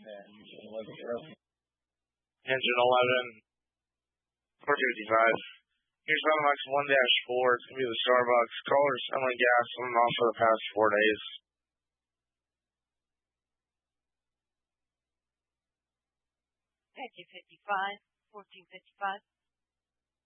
Engine 11, 455. Here's Automax 1-4. It's going to be the Starbucks. Caller selling gas on and off for the past 4 days. Thank you, 55, 1455.